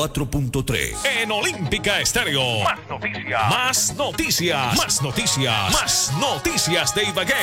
4.3 en Olímpica Estéreo. Más noticias. Más noticias. Más noticias. Más noticias de Ibagué.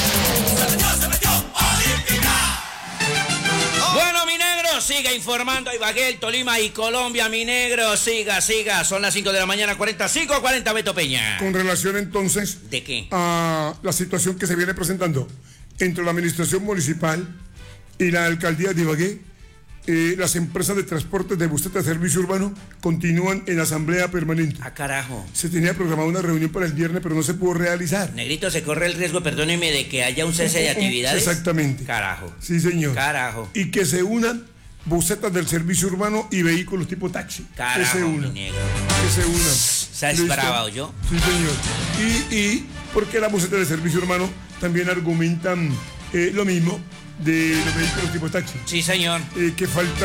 Se metió Olímpica. Bueno, mi negro, siga informando a Ibagué, Tolima y Colombia, mi negro. Siga. Son las 5 de la mañana, 40, Beto Peña. Con relación entonces... ¿De qué? A la situación que se viene presentando entre la administración municipal y la alcaldía de Ibagué, las empresas de transporte de buseta de servicio urbano continúan en asamblea permanente. Ah, carajo. Se tenía programada una reunión para el viernes, pero no se pudo realizar. Negrito, se corre el riesgo, perdóneme, de que haya un cese de actividades. Exactamente. Carajo. Sí, señor. Carajo. Y que se unan busetas del servicio urbano y vehículos tipo taxi. Carajo, que se unan. mi negro. Que se unan. ¿Sabes brava o yo? Sí, señor. Y porque las busetas de servicio urbano también argumentan lo mismo de los vehículos tipo taxi. Sí, señor. Que falta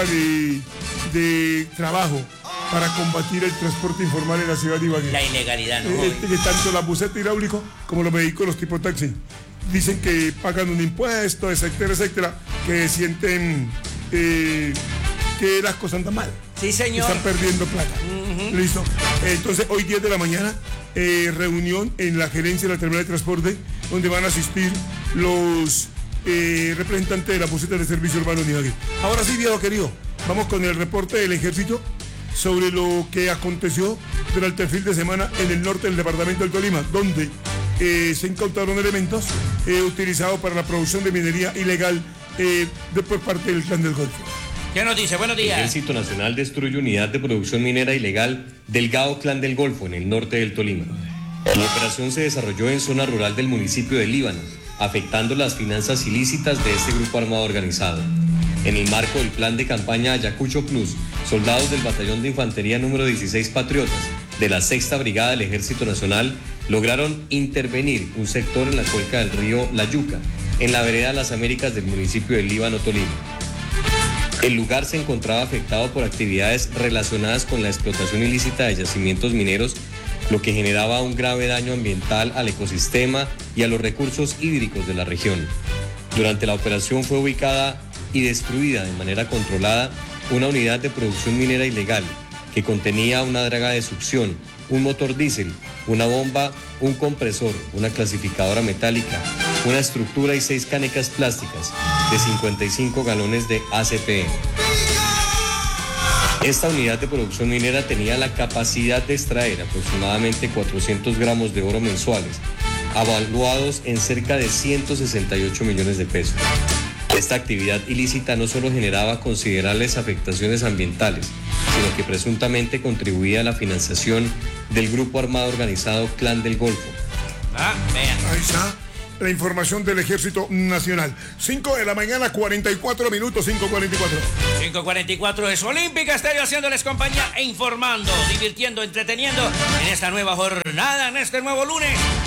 de trabajo para combatir el transporte informal en la ciudad de Ibagué. La ilegalidad, ¿no? Que tanto la buseta hidráulico como los vehículos tipo taxi dicen que pagan un impuesto, etcétera, que sienten que las cosas andan mal. Sí, señor. Están perdiendo plata. Listo. Entonces, hoy 10 de la mañana, reunión en la gerencia de la terminal de transporte, donde van a asistir los representantes de la buseta de servicio urbano de Ibagué. Ahora sí, viejo querido, vamos con el reporte del ejército sobre lo que aconteció durante el fin de semana en el norte del departamento del Tolima, donde se incautaron elementos utilizados para la producción de minería ilegal por parte del Clan del Golfo. ¿Qué nos dice? Buenos días. El Ejército Nacional destruye unidad de producción minera ilegal del Gao Clan del Golfo en el norte del Tolima. La operación se desarrolló en zona rural del municipio de Líbano, afectando las finanzas ilícitas de este grupo armado organizado. En el marco del plan de campaña Ayacucho Plus, soldados del Batallón de Infantería número 16 Patriotas de la 6ª Brigada del Ejército Nacional lograron intervenir un sector en la cuenca del río La Yuca, en la vereda Las Américas del municipio de Líbano, Tolima. El lugar se encontraba afectado por actividades relacionadas con la explotación ilícita de yacimientos mineros, lo que generaba un grave daño ambiental al ecosistema y a los recursos hídricos de la región. Durante la operación fue ubicada y destruida de manera controlada una unidad de producción minera ilegal que contenía una draga de succión, un motor diésel, una bomba, un compresor, una clasificadora metálica, una estructura y 6 canecas plásticas de 55 galones de ACPM. Esta unidad de producción minera tenía la capacidad de extraer aproximadamente 400 gramos de oro mensuales, avaluados en cerca de 168 millones de pesos. Esta actividad ilícita no solo generaba considerables afectaciones ambientales, sino que presuntamente contribuía a la financiación del grupo armado organizado Clan del Golfo. Vean. Ahí está la información del Ejército Nacional. 5 de la mañana, 44 minutos, 5:44. 5:44 es Olímpica Estéreo haciéndoles compañía e informando, divirtiendo, entreteniendo en esta nueva jornada, en este nuevo lunes